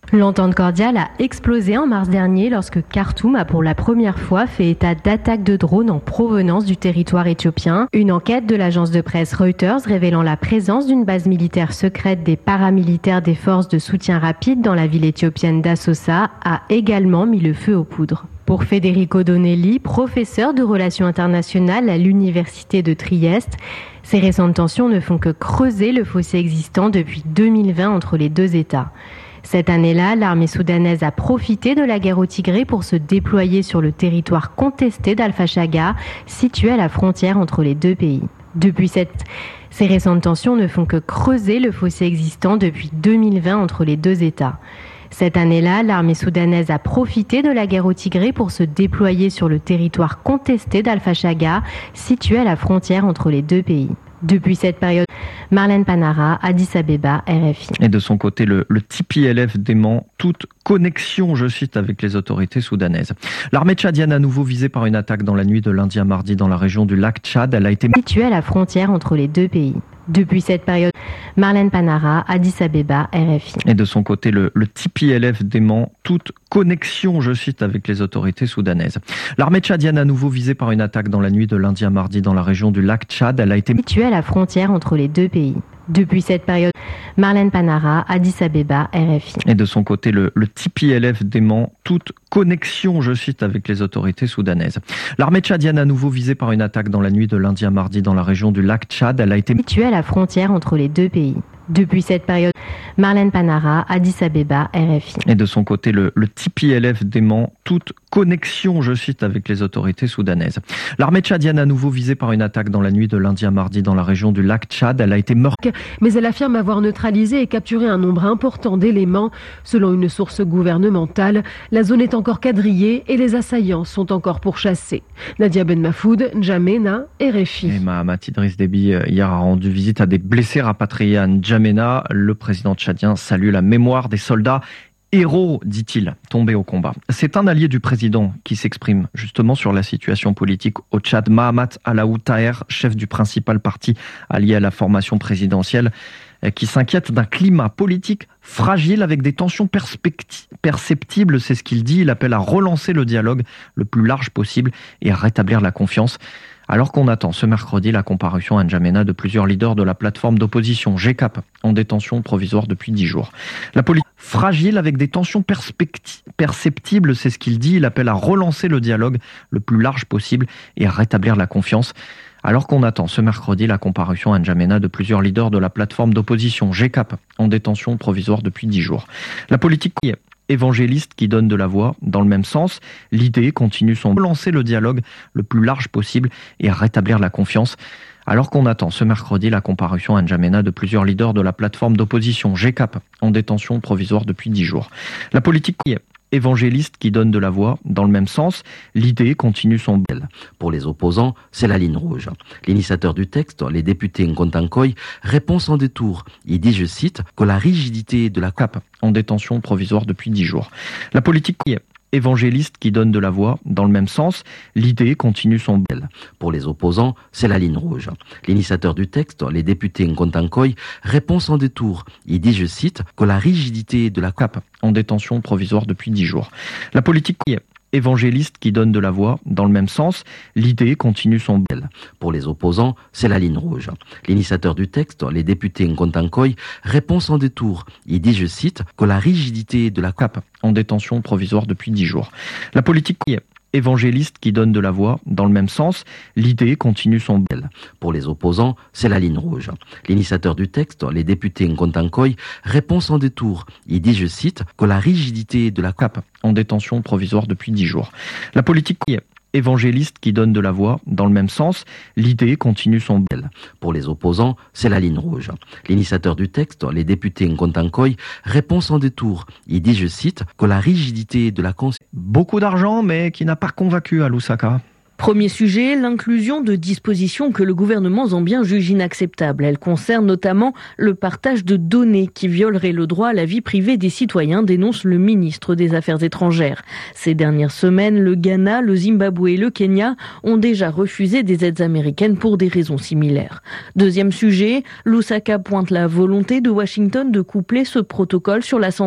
L'entente cordiale a explosé en mars dernier lorsque Khartoum a pour la première fois fait état d'attaques de drones en provenance du territoire éthiopien. Une enquête de l'agence de presse Reuters révélant la présence d'une base militaire secrète des paramilitaires des forces de soutien rapide dans la ville éthiopienne d'Assosa a également mis le feu aux poudres. Pour Federico Donelli, professeur de relations internationales à l'université de Trieste, ces récentes tensions ne font que creuser le fossé existant depuis 2020 entre les deux États. Cette année-là, l'armée soudanaise a profité de la guerre au Tigré pour se déployer sur le territoire contesté d'Al-Fashaga, situé à la frontière entre les deux pays. Ces récentes tensions ne font que creuser le fossé existant depuis 2020 entre les deux États. Cette année-là, l'armée soudanaise a profité de la guerre au Tigré pour se déployer sur le territoire contesté d'Al-Fashaga, situé à la frontière entre les deux pays. Depuis cette période, Marlène Panara, Addis Abeba, RFI. Et de son côté, le TPLF dément toute connexion, je cite, avec les autorités soudanaises. L'armée tchadienne à nouveau visée par une attaque dans la nuit de lundi à mardi dans la région du lac Tchad. Elle a été située à la frontière entre les deux pays. Depuis cette période, Marlène Panara, Addis Abeba, RFI. Et de son côté, le TPLF dément toute connexion, je cite, avec les autorités soudanaises. L'armée tchadienne à nouveau visée par une attaque dans la nuit de lundi à mardi dans la région du lac Tchad. Elle a été située à la frontière entre les deux pays. Depuis cette période, Marlène Panara, Addis Abeba, RFI. Et de son côté, le TPLF dément toute connexion, je cite, avec les autorités soudanaises. L'armée tchadienne à nouveau visée par une attaque dans la nuit de lundi à mardi dans la région du lac Tchad. Elle a été située à la frontière entre les deux pays. Depuis cette période, Marlène Panara, Addis Abeba, RFI. Et de son côté, le TPLF dément toute connexion, je cite, avec les autorités soudanaises. L'armée tchadienne à nouveau visée par une attaque dans la nuit de lundi à mardi dans la région du lac Tchad. Elle a été meurtrière. Mais elle affirme avoir neutralisé et capturé un nombre important d'éléments. Selon une source gouvernementale, la zone est encore quadrillée et les assaillants sont encore pourchassés. Nadia Ben Mafoud, N'Djamena, RFI. Et Mahamat Idriss Déby hier a rendu visite à des blessés rapatriés à N'Djamena. Le président tchadien salue la mémoire des soldats héros, dit-il, tombés au combat. C'est un allié du président qui s'exprime justement sur la situation politique au Tchad. Mahamat Alaoud Taher, chef du principal parti allié à la formation présidentielle, qui s'inquiète d'un climat politique fragile avec des tensions perceptibles, c'est ce qu'il dit. Il appelle à relancer le dialogue le plus large possible et à rétablir la confiance. Alors qu'on attend ce mercredi la comparution à N'Djamena de plusieurs leaders de la plateforme d'opposition GCAP en détention provisoire depuis 10 jours. La politique fragile avec des tensions perceptibles, c'est ce qu'il dit. Il appelle à relancer le dialogue le plus large possible et à rétablir la confiance. Alors qu'on attend ce mercredi la comparution à N'Djamena de plusieurs leaders de la plateforme d'opposition GCAP en détention provisoire depuis 10 jours. La politique évangéliste qui donne de la voix dans le même sens. L'idée continue son relancer le dialogue le plus large possible et à rétablir la confiance. Alors qu'on attend ce mercredi la comparution à N'Djamena de plusieurs leaders de la plateforme d'opposition GCAP en détention provisoire depuis 10 jours. La politique évangéliste qui donne de la voix dans le même sens. L'idée continue son bel. Pour les opposants, c'est la ligne rouge. L'initiateur du texte, les députés Nkontankoy, répond sans détour. Il dit, je cite, que la rigidité de la CAP en détention provisoire depuis 10 jours. La politique évangéliste qui donne de la voix dans le même sens. L'idée continue son bel. Pour les opposants, c'est la ligne rouge. L'initiateur du texte, les députés Nkontankoy, répond sans détour. Il dit, je cite, que la rigidité de la CAP en détention provisoire depuis 10 jours. La politique évangéliste qui donne de la voix dans le même sens. L'idée continue son bel. Pour les opposants, c'est la ligne rouge. L'initiateur du texte, les députés Nkontankoy, répond sans détour. Il dit, je cite, que la rigidité de la CAP en détention provisoire depuis 10 jours. La politique évangéliste qui donne de la voix dans le même sens. L'idée continue son bel. Pour les opposants, c'est la ligne rouge. L'initiateur du texte, les députés Nkontankoy, répond sans détour. Il dit, je cite, que la rigidité de la CAP en détention provisoire depuis 10 jours. La politique évangéliste qui donne de la voix dans le même sens. L'idée continue son bel. Pour les opposants, c'est la ligne rouge. L'initiateur du texte, les députés Nkontankoy, répond sans détour. Il dit, je cite, que la rigidité de la Beaucoup d'argent, mais qui n'a pas convaincu à Lusaka. Premier sujet, l'inclusion de dispositions que le gouvernement zambien juge inacceptables. Elle concerne notamment le partage de données qui violerait le droit à la vie privée des citoyens, dénonce le ministre des Affaires étrangères. Ces dernières semaines, le Ghana, le Zimbabwe et le Kenya ont déjà refusé des aides américaines pour des raisons similaires. Deuxième sujet, Lusaka pointe la volonté de Washington de coupler ce protocole sur la santé